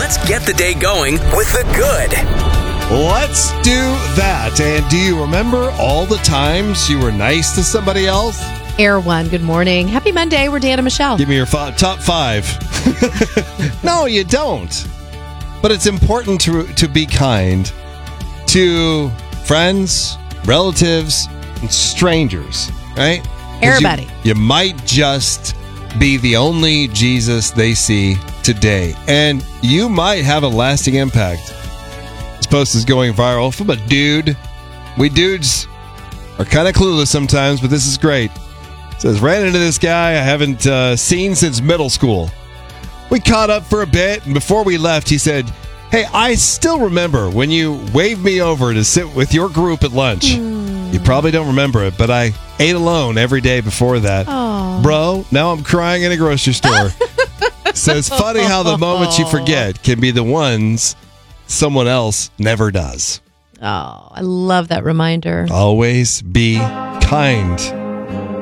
Let's get the day going with the good. Let's do that. And do you remember all the times you were nice to somebody else? Air One, good morning. Happy Monday. We're Dan and Michelle. Give me your top 5. No, you don't. But it's important to be kind to friends, relatives, and strangers, right? Everybody. You might just be the only Jesus they see today. And you might have a lasting impact. This post is going viral from a dude. We dudes are kind of clueless sometimes, but this is great. It says, ran into this guy I haven't seen since middle school. We caught up for a bit, and before we left, he said, hey, I still remember when you waved me over to sit with your group at lunch. You probably don't remember it, but I ate alone every day before that. Aww. Bro, now I'm crying in a grocery store. Says, funny how the moments you forget can be the ones someone else never does. Oh, I love that reminder. Always be kind.